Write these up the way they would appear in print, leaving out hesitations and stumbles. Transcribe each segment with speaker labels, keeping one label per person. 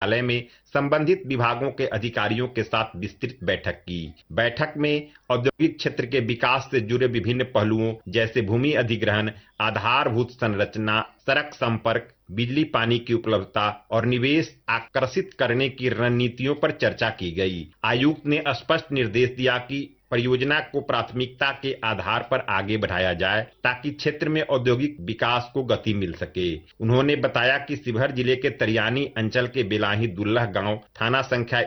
Speaker 1: मुख्यालय में संबंधित विभागों के अधिकारियों के साथ विस्तृत बैठक की। बैठक में औद्योगिक क्षेत्र के विकास से जुड़े विभिन्न पहलुओं जैसे भूमि अधिग्रहण, आधारभूत संरचना, सड़क संपर्क, बिजली पानी की उपलब्धता और निवेश आकर्षित करने की रणनीतियों पर चर्चा की गई। आयुक्त ने स्पष्ट निर्देश दिया कि परियोजना को प्राथमिकता के आधार पर आगे बढ़ाया जाए ताकि क्षेत्र में औद्योगिक विकास को गति मिल सके। उन्होंने बताया कि शिवहर जिले के तरियानी अंचल के बेलाही दुल्लह गांव थाना संख्या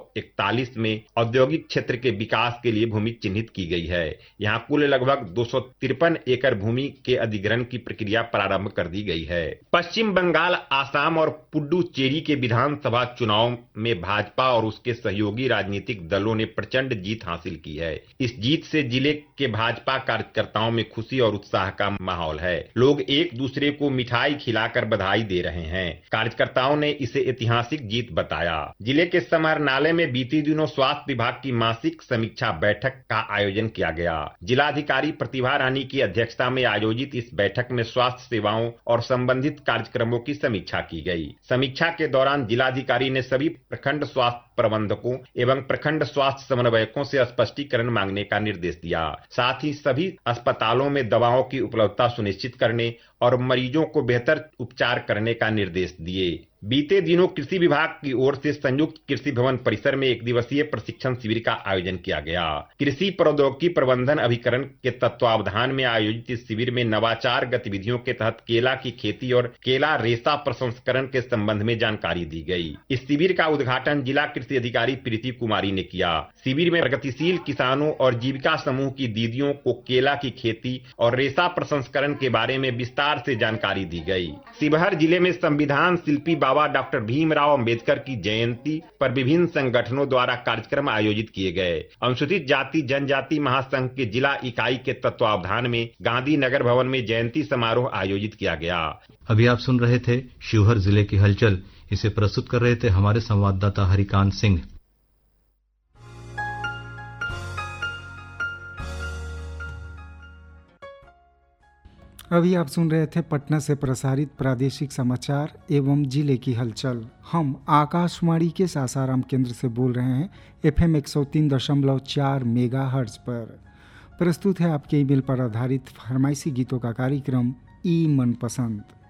Speaker 1: 141 में औद्योगिक क्षेत्र के विकास के लिए भूमि चिन्हित की गई है। यहां कुल लगभग 253 एकड़ भूमि के अधिग्रहण की प्रक्रिया प्रारंभ कर दी गई है। पश्चिम बंगाल, आसाम और पुडुचेरी के विधानसभा चुनाव में भाजपा और उसके सहयोगी राजनीतिक दलों ने प्रचंड जीत हासिल की है। इस जीत से जिले के भाजपा कार्यकर्ताओं में खुशी और उत्साह का माहौल है। लोग एक दूसरे को मिठाई खिलाकर बधाई दे रहे हैं। कार्यकर्ताओं ने इसे ऐतिहासिक जीत बताया। जिले के समाहरणालय में बीते दिनों स्वास्थ्य विभाग की मासिक समीक्षा बैठक का आयोजन किया गया। जिलाधिकारी प्रतिभा रानी की अध्यक्षता में आयोजित इस बैठक में स्वास्थ्य सेवाओं और संबंधित कार्यक्रमों की समीक्षा की गई। समीक्षा के दौरान जिलाधिकारी ने सभी प्रखंड स्वास्थ्य प्रबंधकों एवं प्रखंड स्वास्थ्य समन्वयकों से स्पष्टीकरण मांगने का निर्देश दिया। साथ ही सभी अस्पतालों में दवाओं की उपलब्धता सुनिश्चित करने और मरीजों को बेहतर उपचार करने का निर्देश दिए। बीते दिनों कृषि विभाग की ओर से संयुक्त कृषि भवन परिसर में एक दिवसीय प्रशिक्षण शिविर का आयोजन किया गया। कृषि प्रौद्योगिकी प्रबंधन अभिकरण के तत्वावधान में आयोजित इस शिविर में नवाचार गतिविधियों के तहत केला की खेती और केला रेशा प्रसंस्करण के संबंध में जानकारी दी गई। इस शिविर का उद्घाटन जिला कृषि अधिकारी प्रीति कुमारी ने किया। शिविर में प्रगतिशील किसानों और जीविका समूह की दीदियों को केला की खेती और रेशा प्रसंस्करण के बारे में विस्तार से जानकारी दी गई। शिवहर जिले में संविधान शिल्पी बाबा डॉक्टर भीमराव अंबेडकर की जयंती पर विभिन्न संगठनों द्वारा कार्यक्रम आयोजित किए गए। अनुसूचित जाति जनजाति महासंघ के जिला इकाई के तत्वावधान में गांधी नगर भवन में जयंती समारोह आयोजित किया गया।
Speaker 2: अभी आप सुन रहे थे शिवहर जिले की हलचल। इसे प्रस्तुत कर रहे थे हमारे संवाददाता हरिकांत सिंह।
Speaker 3: अभी आप सुन रहे थे पटना से प्रसारित प्रादेशिक समाचार एवं जिले की हलचल। हम आकाशवाणी के सासाराम केंद्र से बोल रहे हैं FM 103.4 मेगाहर्ट्ज पर। प्रस्तुत है आपके ईमेल पर आधारित फरमाइशी गीतों का कार्यक्रम ई मनपसंद।